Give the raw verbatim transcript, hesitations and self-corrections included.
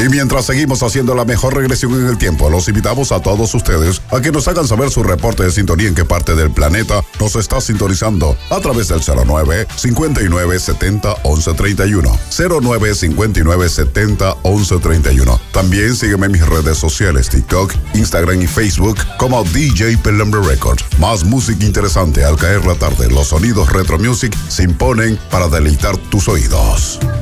Y mientras seguimos haciendo la mejor regresión en el tiempo, los invitamos a todos ustedes a que nos hagan saber su reporte de sintonía, en qué parte del planeta nos está sintonizando a través del cero nueve, cincuenta y nueve, setenta, once, treinta y uno. cero nueve, cincuenta y nueve, setenta, once, treinta y uno. También sígueme en mis redes sociales, TikTok, Instagram y Facebook como D J Pelambre Records. Más música interesante al caer la tarde. Los sonidos Retro Music se imponen para deleitar tus oídos.